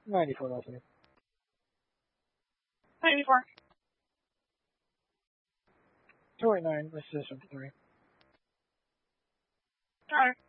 94 last name. 94. 289, assist from 3. Alright.